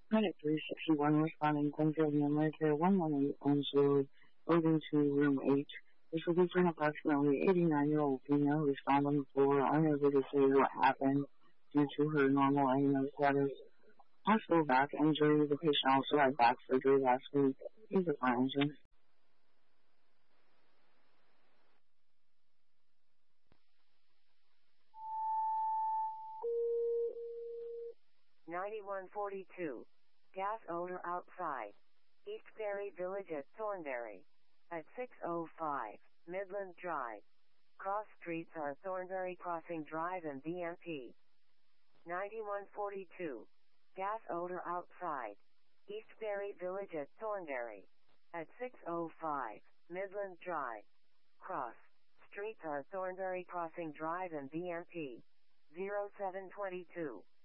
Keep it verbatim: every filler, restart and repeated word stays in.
Unit three sixty-one responding Glenfield America one one eight on Zulu, moving to room eight. This will be for an approximately eighty-nine-year-old female who is found on the floor, unable to say what happened due to her normal A M O status. Hospital back injury. The patient also had back surgery last week. He's a fire engine. ninety-one forty-two. Gas odor outside. Eastbury Village at Thornbury. At six oh five, Midland Drive. Cross streets are Thornbury Crossing Drive and B M P. ninety-one forty-two. Gas odor outside. Eastbury Village at Thornbury. At six oh five, Midland Drive. Cross streets are Thornbury Crossing Drive and B M P. zero seven two two.